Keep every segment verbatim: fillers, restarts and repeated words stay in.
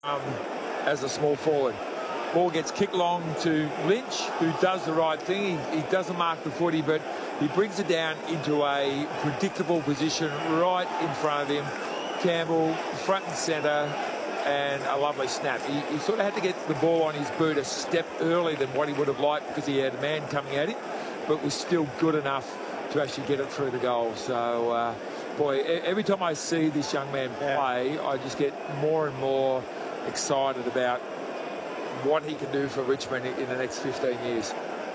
um, as a small forward. Ball gets kicked long to Lynch, who does the right thing. He, he doesn't mark the footy, but he brings it down into a predictable position right in front of him. Campbell, front and centre, and a lovely snap. He, he sort of had to get the ball on his boot a step earlier than what he would have liked because he had a man coming at him, but was still good enough to actually get it through the goal. So, uh, boy, every time I see this young man play, yeah. I just get more and more excited about what he can do for Richmond in the next fifteen years.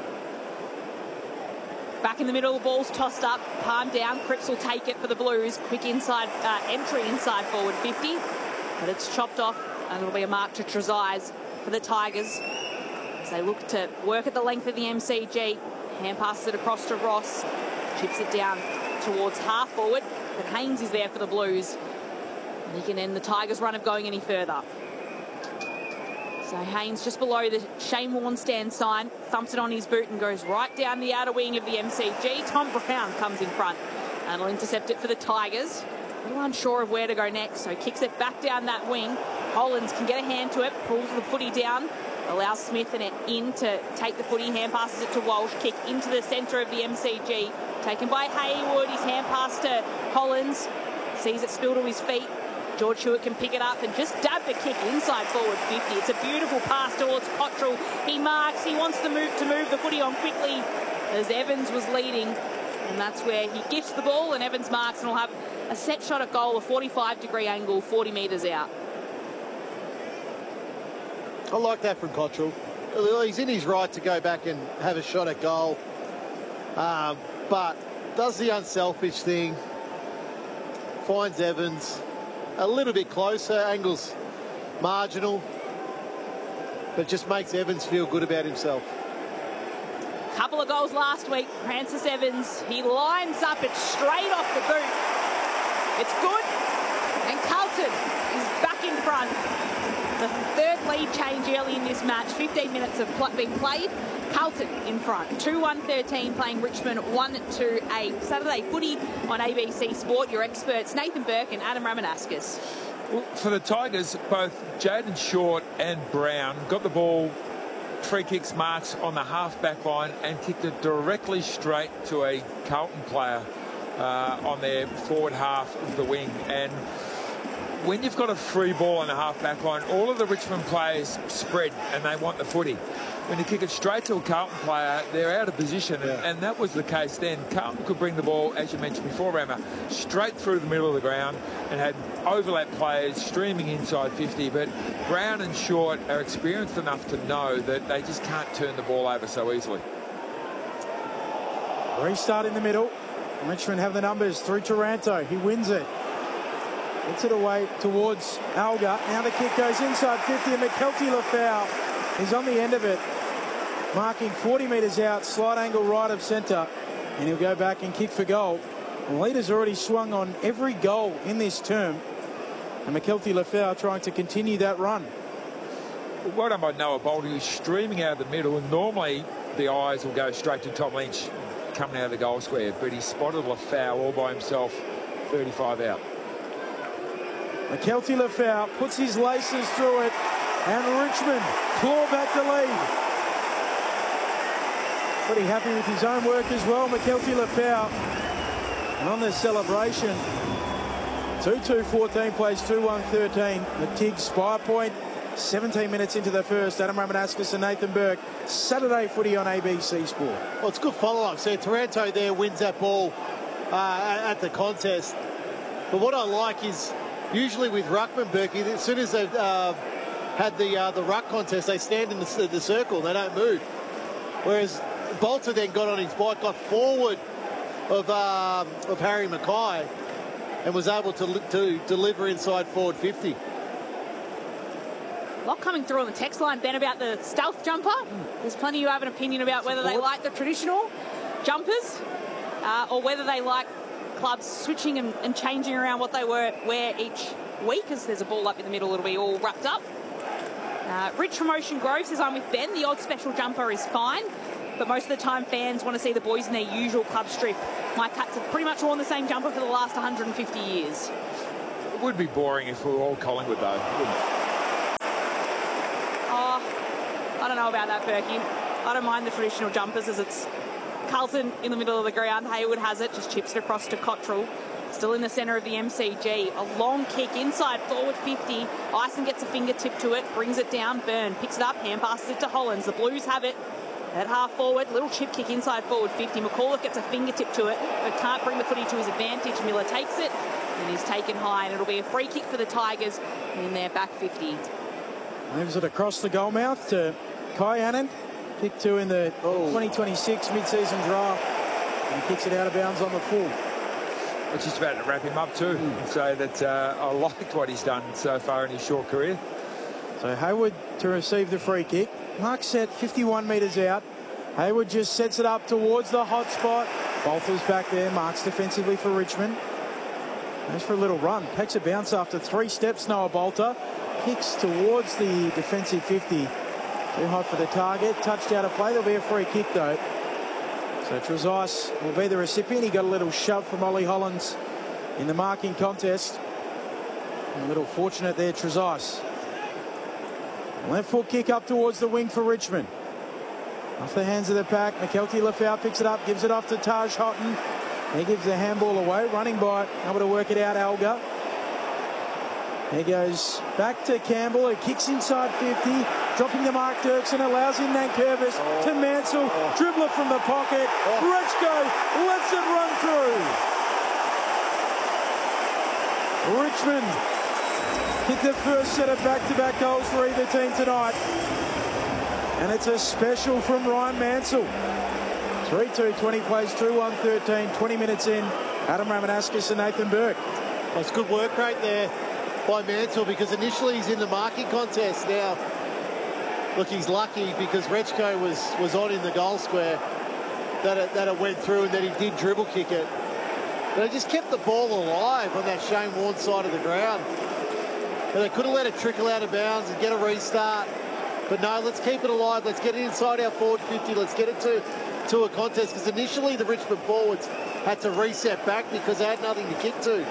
Back in the middle, the ball's tossed up, palm down. Cripps will take it for the Blues. Quick inside uh, entry inside forward fifty, but it's chopped off, and it'll be a mark to Trezise for the Tigers as they look to work at the length of the M C G. Hand passes it across to Ross, chips it down towards half forward, but Haynes is there for the Blues, and he can end the Tigers' run of going any further. So Haynes just below the Shane Warne stand sign, thumps it on his boot and goes right down the outer wing of the M C G. Tom Brown comes in front and will intercept it for the Tigers. A little unsure of where to go next, so kicks it back down that wing. Hollands can get a hand to it, pulls the footy down, allows Smith and it in to take the footy, hand passes it to Walsh, kick into the centre of the M C G. Taken by Haywood, his hand pass to Hollands, sees it spill to his feet. George Hewitt can pick it up and just dab the kick inside forward fifty. It's a beautiful pass towards Cottrell. He marks, he wants to move to move the footy on quickly as Evans was leading. And that's where he gifts the ball and Evans marks and will have a set shot at goal, a forty-five degree angle, forty metres out. I like that from Cottrell. He's in his right to go back and have a shot at goal. Um, but does the unselfish thing, finds Evans a little bit closer, angles marginal, but just makes Evans feel good about himself. Couple of goals last week, Francis Evans. He lines up it straight off the boot. It's good, and Carlton is back in front. The third lead change early in this match. fifteen minutes have been played. Carlton in front. two one thirteen playing Richmond one two eight. Saturday footy on A B C Sport. Your experts Nathan Burke and Adam Ramanauskas. Well, for the Tigers, both Jaden Short and Brown got the ball, free kicks marks on the half-back line and kicked it directly straight to a Carlton player uh, on their forward half of the wing. And when you've got a free ball on the half-back line, all of the Richmond players spread and they want the footy. When you kick it straight to a Carlton player, they're out of position, yeah. and, and that was the case then. Carlton could bring the ball, as you mentioned before, Rama, straight through the middle of the ground and had overlap players streaming inside fifty, but Brown and Short are experienced enough to know that they just can't turn the ball over so easily. Restart in the middle. Richmond have the numbers through Taranto. He wins it. Gets it away towards Alga. Now the kick goes inside fifty, and McKelty Lafau is on the end of it, marking forty metres out, slight angle right of centre, and he'll go back and kick for goal. The leader's already swung on every goal in this term, and McKelty Lafau trying to continue that run. Well done by Noah Bolt, who's streaming out of the middle, and normally the eyes will go straight to Tom Lynch coming out of the goal square, but he spotted Lafau all by himself, thirty-five out. McKelty Lafau puts his laces through it, and Richmond claw back the lead. Pretty happy with his own work as well, McKelty Lafau. And on the celebration, two two fourteen plays two one thirteen. The Tig Spire Point, seventeen minutes into the first. Adam Ramanauskas and Nathan Burke. Saturday footy on A B C Sport. Well, it's good follow-up. So Taranto there wins that ball uh, at the contest. But what I like is, usually with ruckman, Berkey, as soon as they've uh, had the uh, the ruck contest, they stand in the, the circle. They don't move. Whereas Bolter then got on his bike, got forward of um, of Harry Mackay, and was able to to deliver inside forward fifty. A lot coming through on the text line, Ben, about the stealth jumper. Mm. There's plenty who have an opinion about whether they like the traditional jumpers uh, or whether they like clubs switching and, and changing around what they were, wear each week, as there's a ball up in the middle, it'll be all wrapped up. Uh, Rich from Ocean Grove says, I'm with Ben, the odd special jumper is fine, but most of the time fans want to see the boys in their usual club strip. My Cats have pretty much worn the same jumper for the last one hundred fifty years. It would be boring if we were all Collingwood, though, wouldn't it? know about that, Berkey. I don't mind the traditional jumpers as it's Carlton in the middle of the ground. Hayward has it, just chips it across to Cottrell. Still in the centre of the M C G. A long kick inside forward fifty. Ison gets a fingertip to it, brings it down. Byrne picks it up, hand passes it to Hollands. The Blues have it at half forward. Little chip kick inside forward fifty. McAuliffe gets a fingertip to it, but can't bring the footy to his advantage. Miller takes it and he's taken high, and it'll be a free kick for the Tigers in their back fifty. Moves it across the goal mouth to Kai Annan. Pick two in the oh. twenty twenty-six mid-season draft. And he kicks it out of bounds on the full. I was just about to wrap him up too mm. and say that uh, I liked what he's done so far in his short career. So Hayward to receive the free kick. Mark set fifty-one metres out. Hayward just sets it up towards the hot spot. Bolter's back there. Marks defensively for Richmond. Goes for a little run. Takes a bounce after three steps. Noah Bolter kicks towards the defensive fifty. Too hot for the target. Touched out of play. There'll be a free kick though. So Trezise will be the recipient. He got a little shove from Ollie Hollands in the marking contest. A little fortunate there, Trezise. Left foot kick up towards the wing for Richmond. Off the hands of the pack. McKelty Lefau picks it up, gives it off to Taj Houghton. He gives the handball away. Running by it, able to work it out, Alga. He goes back to Campbell, who kicks inside fifty. Dropping to Mark Dirksen, allows in Nankervis oh. to Mansell. Oh. Dribbler from the pocket. Oh. Rechko lets it run through. Richmond hit the first set of back-to-back goals for either team tonight. And it's a special from Ryan Mansell. three two, twenty plays, two one thirteen, twenty minutes in. Adam Ramanauskas and Nathan Burke. That's good work right there by Mansell, because initially he's in the marking contest. Now, look, he's lucky because Rechko was, was on in the goal square that it, that it went through, and then he did dribble kick it. But they just kept the ball alive on that Shane Warne side of the ground. And they could have let it trickle out of bounds and get a restart. But no, let's keep it alive. Let's get it inside our forward fifty. Let's get it to, to a contest, because initially the Richmond forwards had to reset back because they had nothing to kick to.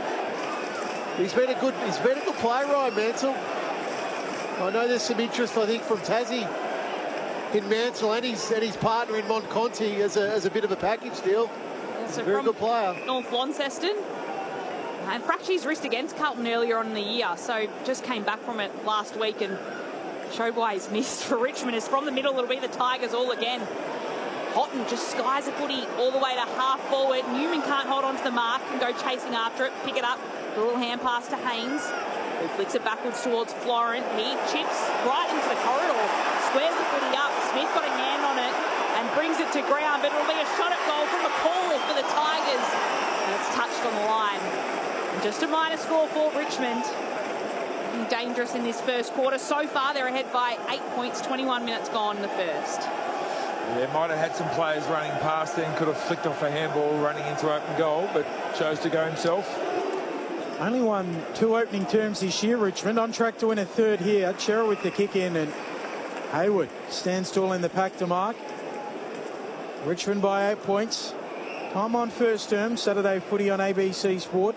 He's been a good, he's been a good player, Ryan Mansell. I know there's some interest, I think, from Tassie in Mansell and his, and his partner in Monconti as a, as a bit of a package deal. Yeah, so a very good player. North Launceston. And fractured his wrist against Carlton earlier on in the year, so just came back from it last week and showed why he's missed for Richmond. Is from the middle, it'll be the Tigers all again. Houghton just skies a footy all the way to half forward. Newman can't hold on to the mark and go chasing after it, pick it up. A little hand pass to Haynes, who flicks it backwards towards Florent. He chips right into the corridor, squares the footy up. Smith got a hand on it and brings it to ground, but it'll be a shot at goal from McAuliffe for the Tigers. And it's touched on the line. And just a minor score for Richmond. Looking dangerous in this first quarter. So far, they're ahead by eight points, twenty-one minutes gone in the first. Yeah, might have had some players running past then, could have flicked off a handball running into open goal, but chose to go himself. Only won two opening terms this year, Richmond. On track to win a third here. Chera with the kick in, and Hayward stands tall in the pack to mark. Richmond by eight points. Time on first term. Saturday footy on A B C Sport.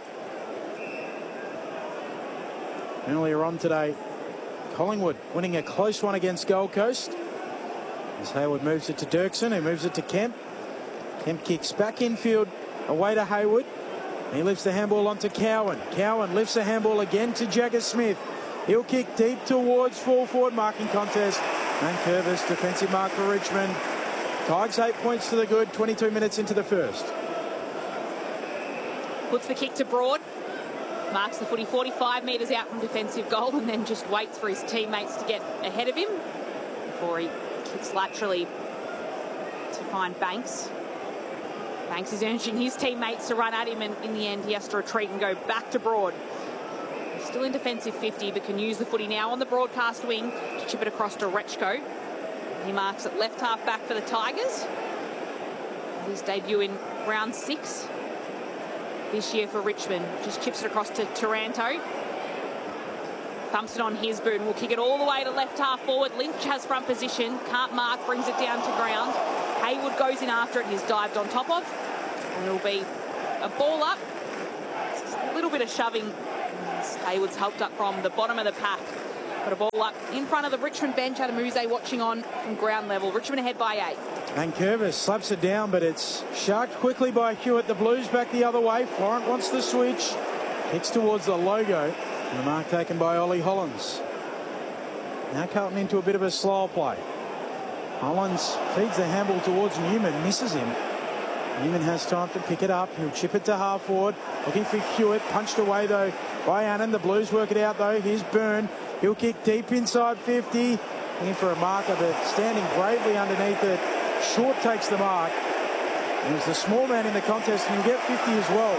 Earlier on today, Collingwood winning a close one against Gold Coast. As Hayward moves it to Dirksen, who moves it to Kemp. Kemp kicks back infield, away to Hayward. He lifts the handball onto Cowan. Cowan lifts the handball again to Jagger Smith. He'll kick deep towards full forward marking contest. And Curvis, defensive mark for Richmond. Tigers eight points to the good, twenty-two minutes into the first. Puts the kick to Broad. Marks the footy forty-five metres out from defensive goal, and then just waits for his teammates to get ahead of him before he kicks laterally to find Banks. Banks is urging his teammates to run at him, and in the end he has to retreat and go back to Broad. He's still in defensive fifty, but can use the footy now on the broadcast wing to chip it across to Rechko. He marks at left half back for the Tigers. His debut in round six this year for Richmond. Just chips it across to Taranto. Thumps it on his boot and will kick it all the way to left half forward. Lynch has front position. Can't mark, brings it down to ground. Hayward goes in after it. He's dived on top of. And it'll be a ball up. A little bit of shoving. Hayward's helped up from the bottom of the pack Got a ball up in front of the Richmond bench. Adam Muse watching on from ground level. Richmond ahead by eight. And Curvis slaps it down, but it's sharked quickly by Hewitt. The Blues back the other way. Florent wants the switch. Kicks towards the logo. And the mark taken by Ollie Hollins. Now Carlton into a bit of a slow play. Hollins feeds the handball towards Newman. Misses him. Newman has time to pick it up. He'll chip it to half forward. Looking for Hewitt. Punched away, though, by Annan. The Blues work it out, though. Here's Byrne. He'll kick deep inside fifty. Looking for a marker, but standing bravely underneath it. Short takes the mark. He was the small man in the contest, and he'll get fifty as well.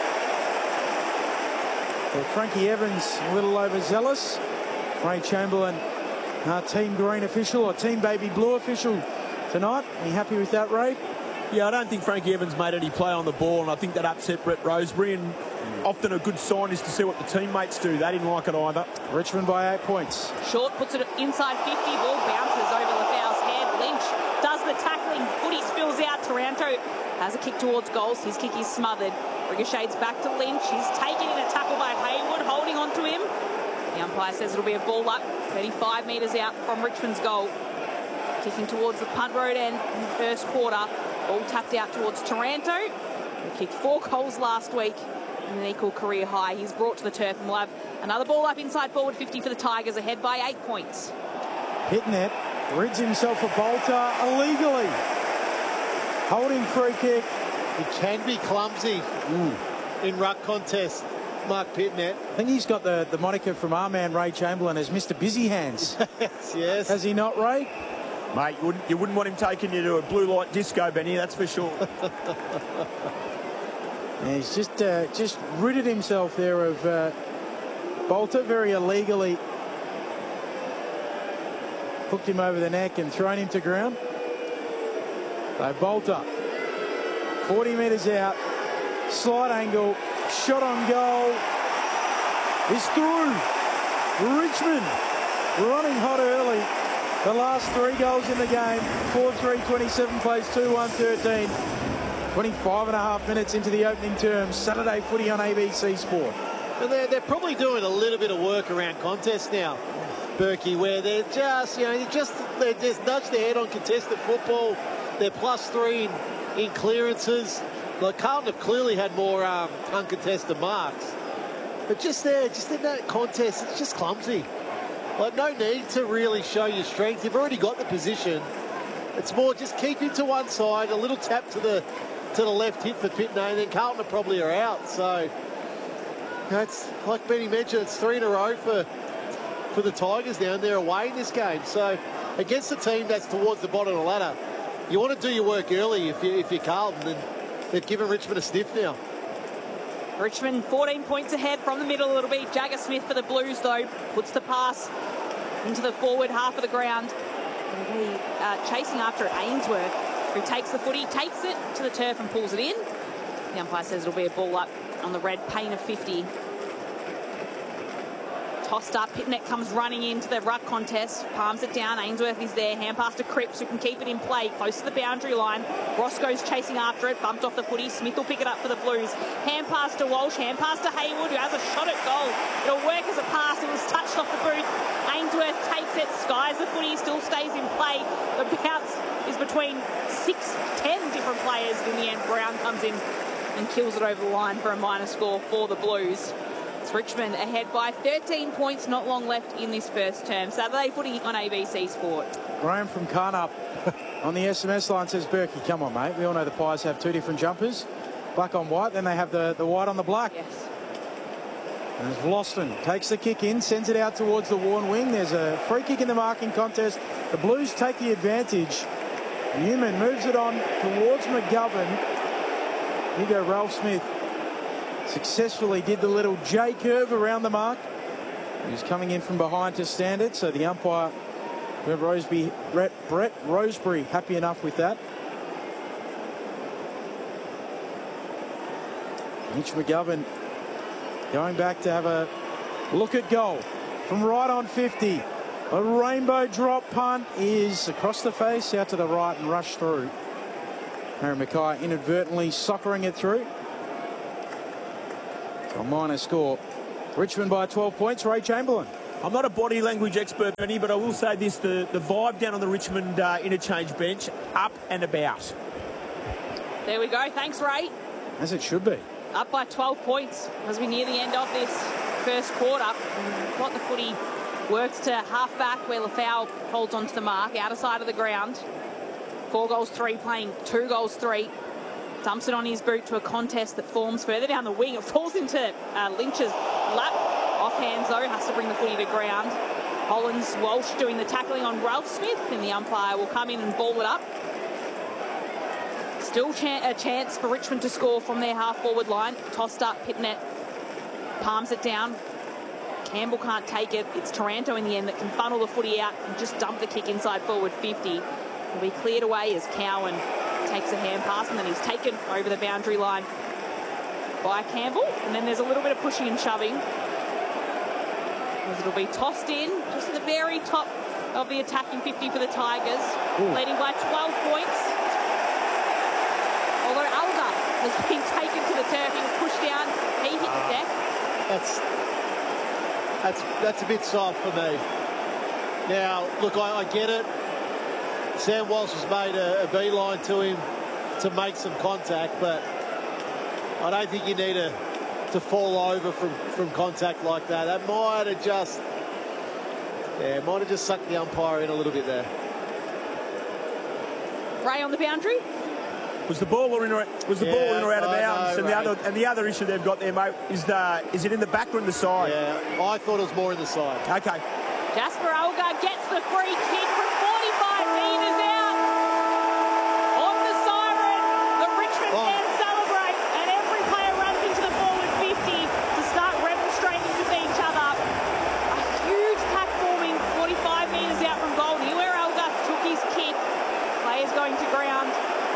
So Frankie Evans a little overzealous. Ray Chamberlain, our Team Green official or Team Baby Blue official tonight. Are you happy with that, Ray? Yeah, I don't think Frankie Evans made any play on the ball, and I think that upset Brett Rosebery. And often a good sign is to see what the teammates do. They didn't like it either. Richmond by eight points. Short puts it inside fifty. Ball bounces over Lafau's head. Lynch does the tackling. Footy spills out. Taranto has a kick towards goals. His kick is smothered. Ricochets back to Lynch. He's taken in a tackle by Haywood, holding on to him. The umpire says it'll be a ball up, thirty-five metres out from Richmond's goal. Kicking towards the punt road end in the first quarter. Ball tapped out towards Taranto. He kicked four goals last week and an equal career high. He's brought to the turf, and we'll have another ball up inside forward fifty for the Tigers, ahead by eight points. Hitnet rids himself a bolter illegally. Holding free kick. He can be clumsy mm. in ruck contest, Mark Pitnet. I think he's got the, the moniker from our man Ray Chamberlain as Mister Busy Hands. yes, yes. Has he not, Ray? Mate, you wouldn't, you wouldn't want him taking you to a blue light disco, Benny, that's for sure. Yeah, he's just uh, just ridded himself there of uh, Bolter very illegally. Hooked him over the neck and thrown him to ground. So Bolter, forty metres out, slide angle, shot on goal, is through. Richmond running hot early. The last three goals in the game, four three twenty-seven plays, two one thirteen. twenty-five and a half minutes into the opening term. Saturday footy on A B C Sport. And they're, they're probably doing a little bit of work around contests now, Berkey, where they're just, you know, they just they just nudge their head on contested football. They're plus three in, in clearances. Like Carlton have clearly had more um, uncontested marks. But just there, just in that contest, it's just clumsy. Like, no need to really show your strength. You've already got the position. It's more just keep it to one side, a little tap to the to the left hit for Pitney, and then Carlton probably are out. So, you know, it's like Benny mentioned, it's three in a row for for the Tigers now, and they're away in this game. So, against a team that's towards the bottom of the ladder, you want to do your work early if, you, if you're Carlton, and they've given Richmond a sniff now. Richmond fourteen points ahead from the middle. It'll be Jagger Smith for the Blues, though. Puts the pass into the forward half of the ground. It'll be uh, chasing after it, Ainsworth, who takes the footy, takes it to the turf and pulls it in. The umpire says it'll be a ball up on the red paint of fifty. Tossed up, Pitnet comes running into the ruck contest, palms it down, Ainsworth is there, hand pass to Cripps, who can keep it in play, close to the boundary line. Roscoe's chasing after it, bumped off the footy, Smith will pick it up for the Blues. Hand pass to Walsh, hand pass to Haywood, who has a shot at goal. It'll work as a pass, it was touched off the boot. Ainsworth takes it, skies the footy, still stays in play. The bounce is between six, ten different players. In the end, Brown comes in and kills it over the line for a minor score for the Blues. It's Richmond ahead by thirteen points, not long left in this first term. Saturday footy on A B C Sport. Graham from Carnup on the S M S line says, Berkey, come on, mate. We all know the Pies have two different jumpers, black on white, then they have the, the white on the black. Yes. And as Vlosten takes the kick in, sends it out towards the worn wing. There's a free kick in the marking contest. The Blues take the advantage. Newman moves it on towards McGovern. Here go Ralph Smith. Successfully did the little J curve around the mark. He was coming in from behind to stand it, so the umpire, Brett Rosebery, Brett, Brett Rosebery, happy enough with that. Mitch McGovern going back to have a look at goal from right on fifty. A rainbow drop punt is across the face, out to the right and rushed through. Harry Mackay inadvertently soccering it through. A minor score. Richmond by twelve points. Ray Chamberlain. I'm not a body language expert, Bernie, but I will say this, the, the vibe down on the Richmond uh, interchange bench, up and about. There we go. Thanks, Ray. As it should be. Up by twelve points as we near the end of this first quarter. What the footy works to half-back where Lafau holds onto the mark, outer side of the ground. Four goals, three, playing two goals, three. Dumps it on his boot to a contest that forms further down the wing. It falls into uh, Lynch's lap. Off hands, though, has to bring the footy to ground. Hollins, Walsh doing the tackling on Ralph Smith, and the umpire will come in and ball it up. Still ch- a chance for Richmond to score from their half-forward line. Tossed up, Pitnet palms it down. Campbell can't take it. It's Taranto in the end that can funnel the footy out and just dump the kick inside forward fifty. Will be cleared away as Cowan takes a hand pass, and then he's taken over the boundary line by Campbell. And then there's a little bit of pushing and shoving. It'll be tossed in just at the very top of the attacking fifty for the Tigers, Ooh. leading by twelve points. Although Alga has been taken to the turf, he was pushed down, he hit uh, the deck. That's that's that's a bit soft for me. Now, look, I, I get it. Sam Walsh has made a, a beeline to him to make some contact, but I don't think you need to to fall over from, from contact like that. That might have just, yeah, might have just sucked the umpire in a little bit there. Ray on the boundary. Was the ball in or was the yeah, ball in or out of I bounds? know, and the Ray. other and the other issue they've got there, mate, is the is it in the back or in the side? Yeah, I thought it was more in the side. Okay. Jasper Alga gets the free kick from forty-five metres out. On the siren, the Richmond Oh. fans celebrate, and every player runs into the forward fifty to start remonstrating with each other. A huge pack forming forty-five metres out from goal. Here where Alga took his kick. Players going to ground.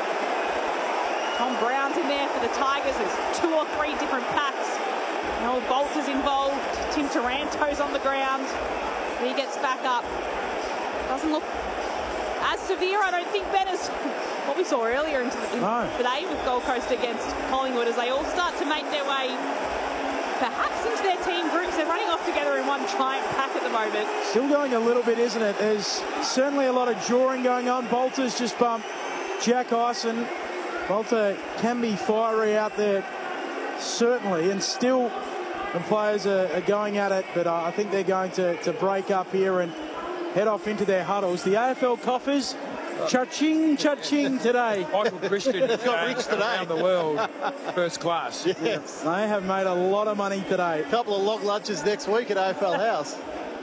Tom Brown's in there for the Tigers. There's two or three different packs. Noel Bolter's involved. Tim Taranto's on the ground. He gets back up. Doesn't look as severe, I don't think, Ben, as what we saw earlier into the, in No. today with Gold Coast against Collingwood, as they all start to make their way perhaps into their team groups. They're running off together in one giant pack at the moment. Still going a little bit, isn't it? There's certainly a lot of drawing going on. Bolter's just bumped Jack Ison. Bolter can be fiery out there, certainly, and still the players are, are going at it, but uh, I think they're going to, to break up here and head off into their huddles. The A F L coffers, cha-ching, cha-ching today. Michael Christian got rich today. around the world, first class. Yes. They have made a lot of money today. A couple of long lunches next week at A F L House.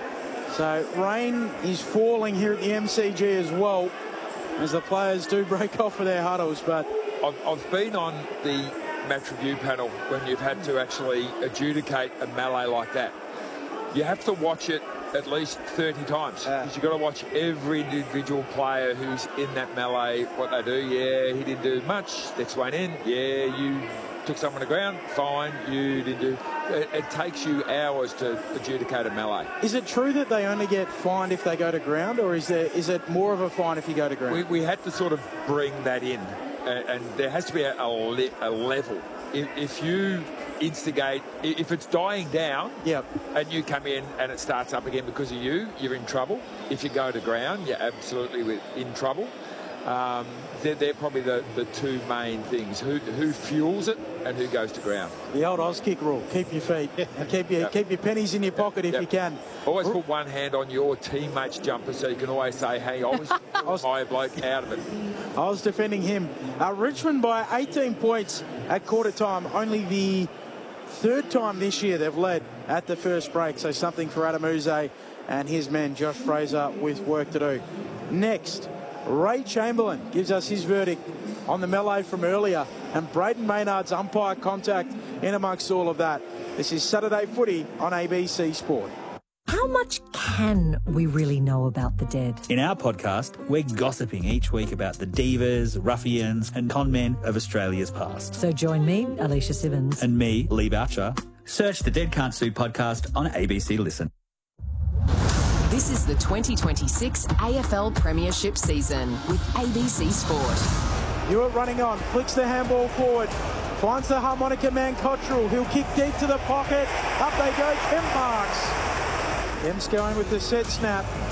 So rain is falling here at the M C G as well, as the players do break off for their huddles. But I've, I've been on the match review panel when you've had to actually adjudicate a melee like that. You have to watch it at least thirty times, Yeah. because you've got to watch every individual player who's in that melee, what they do. Yeah, he didn't do much. Next one in. Yeah, you took someone to the ground. Fine, you didn't do. It, it takes you hours to adjudicate a melee. is it true that they only get fined if they go to ground, or is there is it more of a fine if you go to ground? We, we had to sort of bring that in, and, and there has to be a, a, le a level. If, if you instigate, if it's dying down, Yep. and you come in and it starts up again because of you, you're in trouble. If you go to ground, you're absolutely with- in trouble. Um, they're, they're probably the, the two main things: who who fuels it and who goes to ground. The old Oz kick rule: keep your feet and keep your Yep. keep your pennies in your pocket if Yep. you can. Always put one hand on your teammate's jumper so you can always say, "Hey, I was was- high bloke out of it." I was defending him. Uh, Richmond by eighteen points at quarter time. Only the third time this year they've led at the first break. So something for Adam Uze and his man Josh Fraser with work to do. Next, Ray Chamberlain gives us his verdict on the melee from earlier, and Braden Maynard's umpire contact in amongst all of that. This is Saturday Footy on A B C Sport. How much can we really know about the dead? In our podcast, we're gossiping each week about the divas, ruffians and con men of Australia's past. So join me, Alicia Simmons. And me, Lee Boucher. Search the Dead Can't Sue podcast on A B C Listen. This is the twenty twenty-six A F L Premiership season with A B C Sport. Hewitt running on, flicks the handball forward, finds the harmonica man Cottrell. He'll kick deep to the pocket. Up they go, Kemp Marks. Em's going with the set snap.